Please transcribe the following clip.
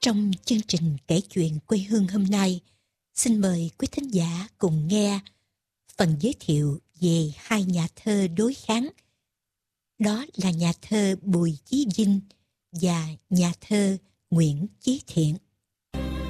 Trong chương trình kể chuyện quê hương hôm nay, xin mời quý thính giả cùng nghe phần giới thiệu về hai nhà thơ đối kháng. Đó là nhà thơ Bùi Chí Vinh và nhà thơ Nguyễn Chí Thiện.